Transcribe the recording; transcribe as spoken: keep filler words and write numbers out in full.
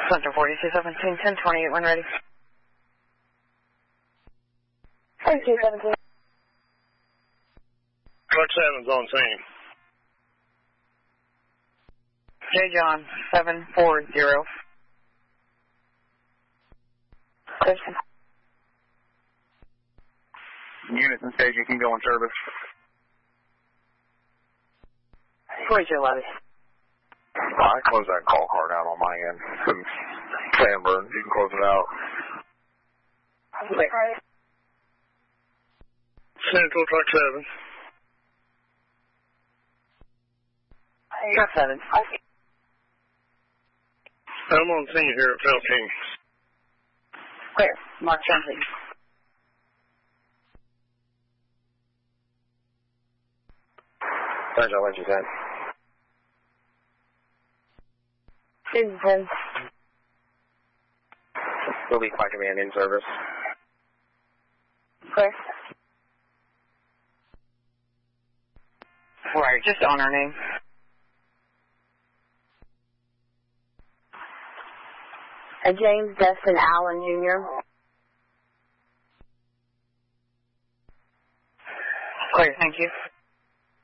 Center forty-two seventeen, ten twenty-eight, when ready. forty-two seventeen. Truck seven's on scene. J. John, seven four zero. Christian. Units and staging can go in service. forty-two eleven. I close that call card out on my end. Sandburn, you can close it out. Wait. Central Truck seven. Truck seven. I'm on scene here at Felting. Clear. Mark something. Thanks, I'll let you that. Susan. We'll be by command in service. Clear. Right, just on our name. Uh, James Dustin Allen, Junior Clear, thank you.